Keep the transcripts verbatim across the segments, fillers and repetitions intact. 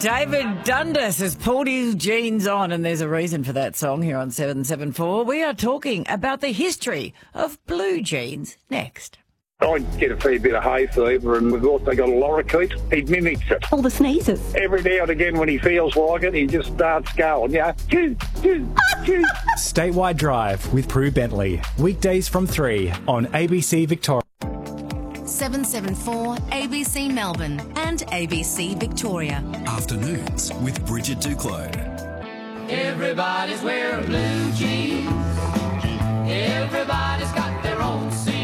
David Dundas has pulled his jeans on, and there's a reason for that song here on seven seven four. We are talking about the history of blue jeans next. I get a fair bit of hay fever, and we've also got a lorikeet. He mimics it. All the sneezes. Every now and again when he feels like it, he just starts going, yeah. Choo, choo, choo. Statewide Drive with Prue Bentley. Weekdays from three on A B C Victoria. seven seven four A B C Melbourne and A B C Victoria. Afternoons with Bridget Duclos. Everybody's wearing blue jeans. Everybody's got their own scene.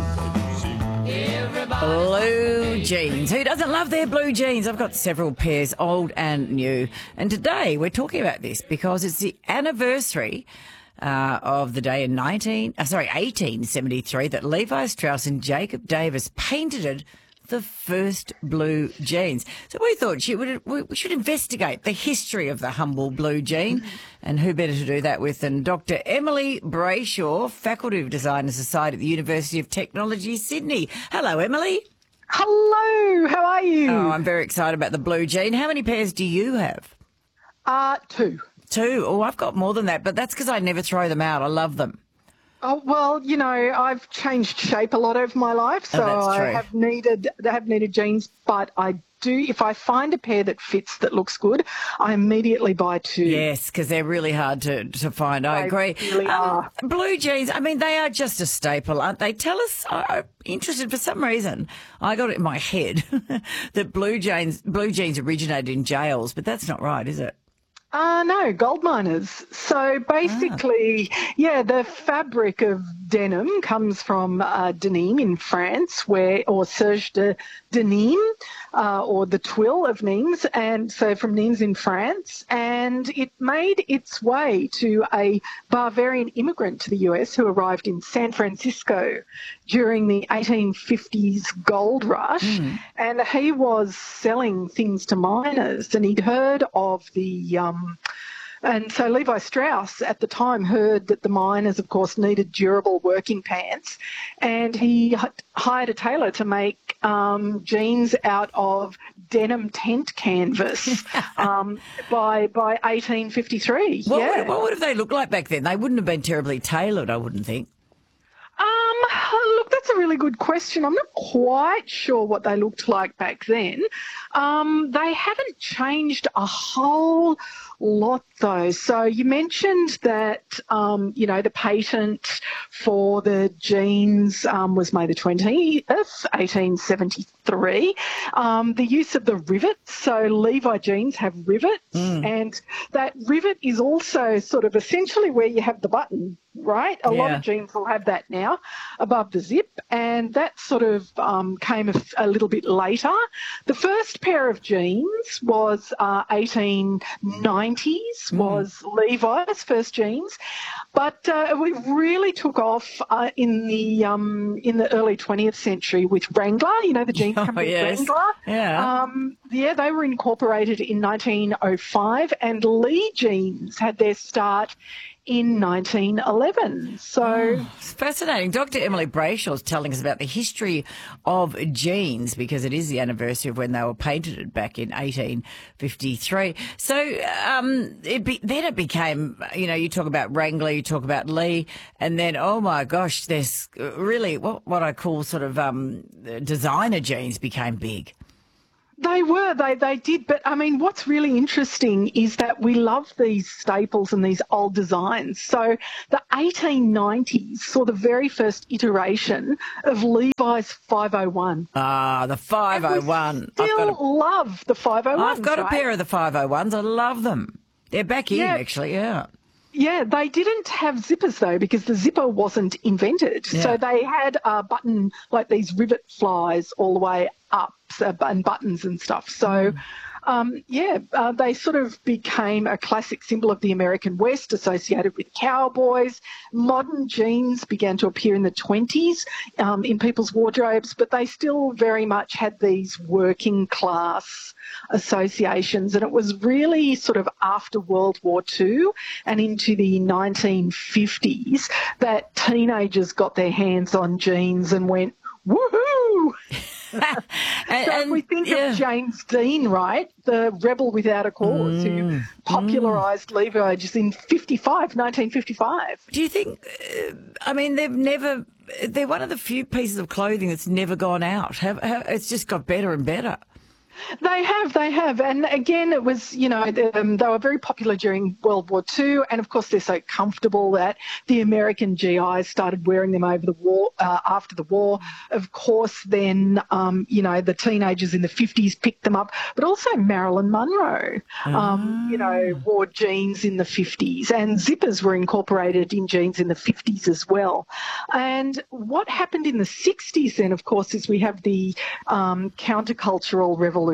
Blue jeans. Who doesn't love their blue jeans? I've got several pairs, old and new. And today we're talking about this because it's the anniversary uh, of the day in nineteen, uh, sorry, eighteen seventy-three that Levi Strauss and Jacob Davis painted the first blue jeans. So we thought she would, we should investigate the history of the humble blue jean. And who better to do that with than Doctor Emily Brayshaw, Faculty of Design and Society at the University of Technology, Sydney. Hello, Emily. Hello, how are you? Oh, I'm very excited about the blue jean. How many pairs do you have? Uh, two. Two? Oh, I've got more than that, but that's because I never throw them out. I love them. Oh, well, you know, I've changed shape a lot over my life, so Oh, that's true. I have needed, I have needed jeans, but I do, if I find a pair that fits, that looks good, I immediately buy two. Yes, because they're really hard to, to find. I They agree. really are. Blue jeans, I mean, they are just a staple, aren't they? Tell us, I'm interested for some reason. I got it in my head that blue jeans, blue jeans originated in jails, but that's not right, is it? Uh, no, gold miners. So basically, ah. yeah, the fabric of denim comes from uh, Denim in France, where or Serge de, de Nîmes, uh, or the twill of Nîmes, and so from Nîmes in France, and it made its way to a Bavarian immigrant to the U S who arrived in San Francisco during the eighteen fifties gold rush, mm. and he was selling things to miners, and he'd heard of the um, And so Levi Strauss at the time heard that the miners, of course, needed durable working pants, and he h- hired a tailor to make um, jeans out of denim tent canvas um, by by eighteen fifty-three. What, yeah. would, what would have they looked like back then? They wouldn't have been terribly tailored, I wouldn't think. Um, look, that's a really good question. I'm not quite sure what they looked like back then. Um, they haven't changed a whole lot, though. So you mentioned that, um, you know, the patent for the jeans um, was May the twentieth, eighteen seventy-three. Um, the use of the rivet. So Levi jeans have rivets, mm. and that rivet is also sort of essentially where you have the button, right? A yeah. lot of jeans will have that now above the zip, and that sort of um, came a, a little bit later. The first pair of jeans was uh, eighteen nineties, mm. was Levi's first jeans, but uh, we really took off uh, in the um, in the early twentieth century with Wrangler. You know, the jeans oh, company yes. Wrangler. Yeah. Um, yeah, they were incorporated in nineteen oh five, and Lee jeans had their start in nineteen eleven. So oh, it's fascinating. Doctor Emily Brayshaw is telling us about the history of jeans because it is the anniversary of when they were patented back in eighteen fifty-three. So um, it be, then it became, you know, you talk about Wrangler, you talk about Lee, and then, oh my gosh, there's really what, what I call sort of um, designer jeans became big. They were, they they did. But, I mean, what's really interesting is that we love these staples and these old designs. So the eighteen nineties saw the very first iteration of Levi's five oh one. Ah, the five oh one. And we still I've got a, love the five oh ones, I've got right? a pair of the five oh ones. I love them. They're back in, yeah. actually, yeah. Yeah, they didn't have zippers, though, because the zipper wasn't invented. Yeah. So they had a button, like these rivet flies all the way up, so, and buttons and stuff. So, mm. um, yeah, uh, they sort of became a classic symbol of the American West associated with cowboys. Modern jeans began to appear in the twenties um, in people's wardrobes, but they still very much had these working class associations, and it was really sort of after World War Two and into the nineteen fifties that teenagers got their hands on jeans and went, woohoo! and, So if and- we think yeah. of James Dean, right, the rebel without a cause who popularised Levi's in fifty-five, nineteen fifty-five. Do you think, uh, I mean, they've never, they're one of the few pieces of clothing that's never gone out. Have, have, it's just got better and better. They have, they have. And again, it was, you know, um, they were very popular during World War Two. And of course, they're so comfortable that the American G Is started wearing them over the war, uh, after the war. Of course, then, um, you know, the teenagers in the fifties picked them up, but also Marilyn Monroe, um, you know, wore jeans in the fifties, and zippers were incorporated in jeans in the fifties as well. And what happened in the sixties then, of course, is we have the um, countercultural revolution.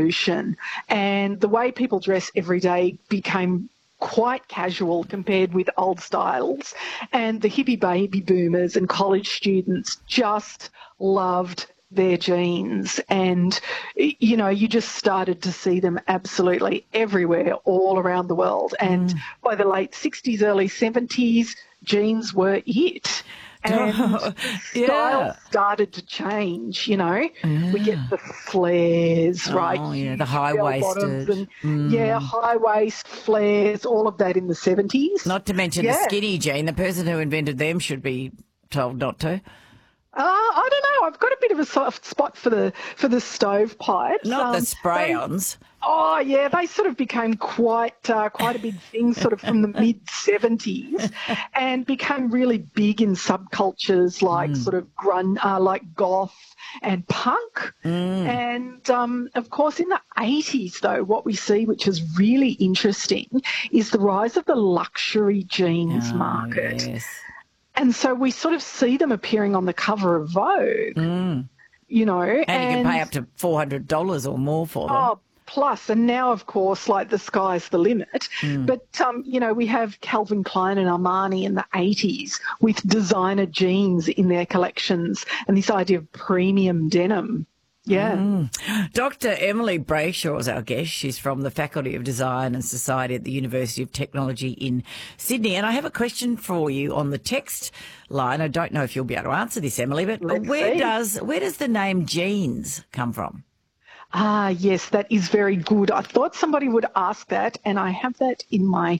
And the way people dress every day became quite casual compared with old styles. And the hippie baby boomers and college students just loved their jeans. And, you know, you just started to see them absolutely everywhere all around the world. And mm. by the late sixties, early seventies, jeans were it. And the yeah. style started to change, you know. Yeah. We get the flares, Oh, right? yeah, the Huge high-waisted. bell-bottoms and, Mm. Yeah, high-waist, flares, all of that in the seventies. Not to mention the Yeah. skinny jean. The person who invented them should be told not to. Uh, I don't know. I've got a bit of a soft spot for the for the stovepipes. Not the Um, spray-ons. they- Oh yeah, they sort of became quite uh, quite a big thing, sort of from the mid seventies, and became really big in subcultures like Mm. sort of grunge, uh, like goth and punk. Mm. And um, of course, in the eighties, though, what we see, which is really interesting, is the rise of the luxury jeans Oh, market. yes. And so we sort of see them appearing on the cover of Vogue, Mm. you know. And, and you can pay up to four hundred dollars or more for them. Oh, plus, and now, of course, like the sky's the limit. Mm. But, um, you know, we have Calvin Klein and Armani in the eighties with designer jeans in their collections and this idea of premium denim. Yeah. Mm. Doctor Emily Brayshaw is our guest. She's from the Faculty of Design and Society at the University of Technology in Sydney. And I have a question for you on the text line. I don't know if you'll be able to answer this, Emily, but Let's where see. does where does the name jeans come from? Ah, yes, that is very good. I thought somebody would ask that, and I have that in my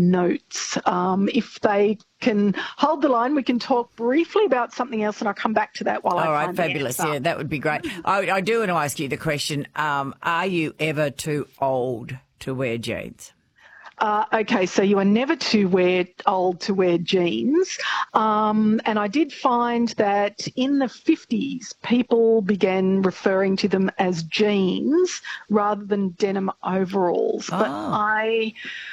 notes. Um, if they can hold the line, we can talk briefly about something else, and I'll come back to that while I All right, find the fabulous. answer. Yeah, that would be great. I, I do want to ask you the question, um, are you ever too old to wear jeans? Uh, okay, so you are never too wear, old to wear jeans. Um, and I did find that in the fifties, people began referring to them as jeans rather than denim overalls. But Oh. I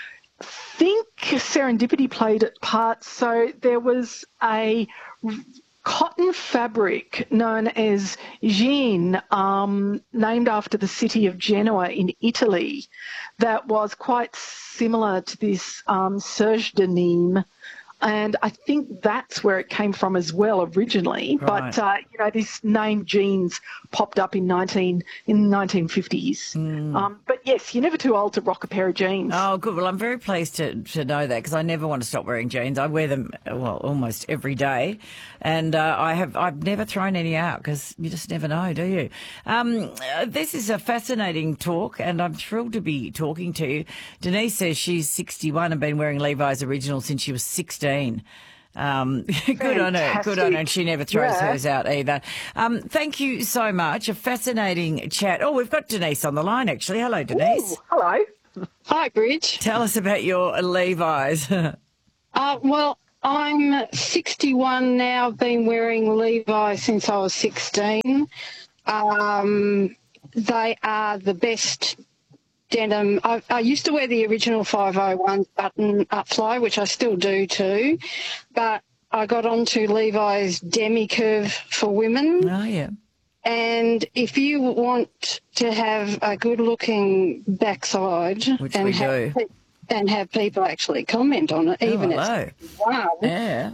think serendipity played a part. So there was a cotton fabric known as jean, um, named after the city of Genoa in Italy, that was quite similar to this um, serge denim. And I think that's where it came from as well originally. Right. But, uh, you know, this name jeans popped up in nineteen in the nineteen fifties. Mm. Um, but, yes, you're never too old to rock a pair of jeans. Oh, good. Well, I'm very pleased to, to know that because I never want to stop wearing jeans. I wear them, well, almost every day. And uh, I have, I've never thrown any out because you just never know, do you? Um, uh, this is a fascinating talk and I'm thrilled to be talking to you. Denise says she's sixty-one and been wearing Levi's Original since she was sixteen. Um, good on her, good on her, and she never throws Yeah. hers out either. Um, thank you so much. A fascinating chat. Oh, we've got Denise on the line actually. Hello, Denise. Ooh, hello. Hi, Bridge. Tell us about your Levi's. Uh, well, I'm sixty-one now. I've been wearing Levi since I was sixteen. Um, they are the best denim. I, I used to wear the original five oh one button up fly, which I still do too, but I got onto Levi's Demi Curve for women. Oh, yeah. And if you want to have a good-looking backside Which and we have, do. pe- and have people actually comment on it, Oh, even hello. at wow, Yeah.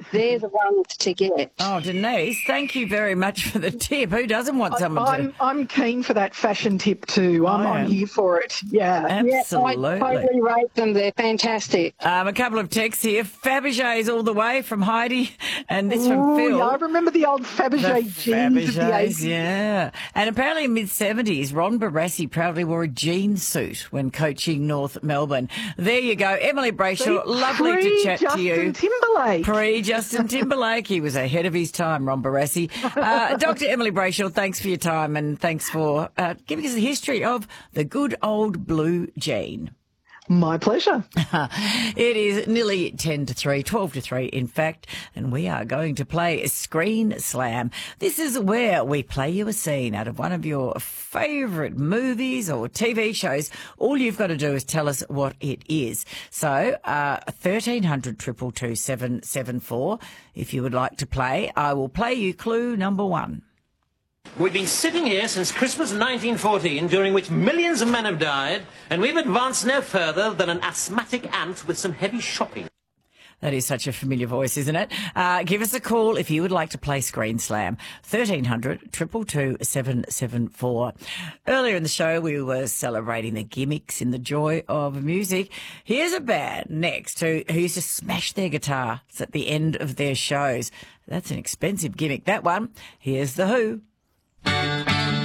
they're the ones to get. Oh, Denise, thank you very much for the tip. Who doesn't want someone I'm, to... I'm keen for that fashion tip too. I'm, I am. I'm here for it. Yeah. Absolutely. Yeah, I totally rate them. They're fantastic. Um, a couple of texts here. Fabergé's all the way from Heidi, and this from Ooh, Phil. yeah, I remember the old Fabergé The jeans of the Fabergés, eighties. yeah. And apparently in the mid-seventies, Ron Barassi proudly wore a jean suit when coaching North Melbourne. There you go. Emily Brayshaw, lovely to chat to you. Pre-Justin Timberlake. Pre-Justin Timberlake. He was ahead of his time, Ron Barassi. Uh, Doctor Emily Brayshaw, thanks for your time and thanks for uh, giving us the history of the good old blue jean. My pleasure. It is nearly ten to three, twelve to three, in fact, and we are going to play Screen Slam. This is where we play you a scene out of one of your favourite movies or T V shows. All you've got to do is tell us what it is. So, uh, thirteen hundred, two two two, seven seven four. If you would like to play, I will play you clue number one. We've been sitting here since Christmas nineteen fourteen, during which millions of men have died, and we've advanced no further than an asthmatic ant with some heavy shopping. That is such a familiar voice, isn't it? Uh, give us a call if you would like to play Screen Slam. thirteen hundred, two two two, seven seven four. Earlier in the show, we were celebrating the gimmicks in the joy of music. Here's a band next who, who used to smash their guitars at the end of their shows. That's an expensive gimmick, that one. Here's The Who.